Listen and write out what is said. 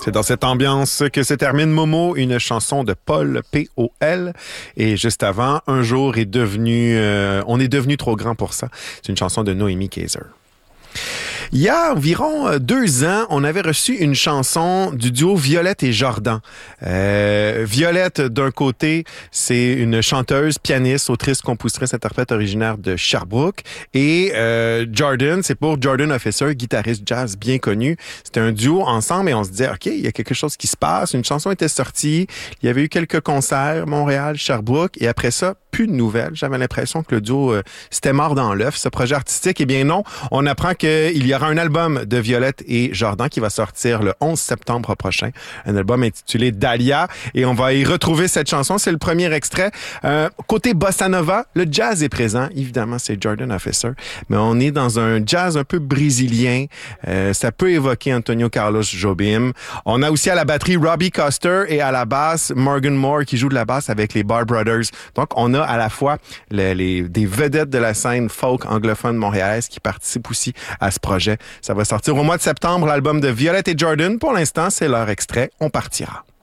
C'est dans cette ambiance que se termine Momo, une chanson de Paul P.O.L. Et juste avant, Un jour est devenu... on est devenu trop grand pour ça. C'est une chanson de Noémie Kaiser. Il y a environ 2 ans, on avait reçu une chanson du duo Violette et Jordan. Violette, d'un côté, c'est une chanteuse, pianiste, autrice, compositrice, interprète originaire de Sherbrooke. Et Jordan, c'est pour Jordan Officer, guitariste jazz bien connu. C'était un duo ensemble et on se disait, OK, il y a quelque chose qui se passe. Une chanson était sortie. Il y avait eu quelques concerts, Montréal, Sherbrooke. Et après ça, plus de nouvelles. J'avais l'impression que le duo, c'était mort dans l'œuf, ce projet artistique. Eh bien non, on apprend qu'il y aura un album de Violette et Jordan qui va sortir le 11 septembre prochain. Un album intitulé Dahlia. Et on va y retrouver cette chanson. C'est le premier extrait. Côté bossa nova, le jazz est présent. Évidemment, c'est Jordan Officer. Mais on est dans un jazz un peu brésilien. Ça peut évoquer Antonio Carlos Jobim. On a aussi à la batterie Robbie Coster et à la basse Morgan Moore qui joue de la basse avec les Bar Brothers. Donc, on a à la fois des vedettes de la scène folk anglophone montréalaise qui participent aussi à ce projet. Ça va sortir au mois de septembre, l'album de Violette et Jordan. Pour l'instant, c'est leur extrait. On partira.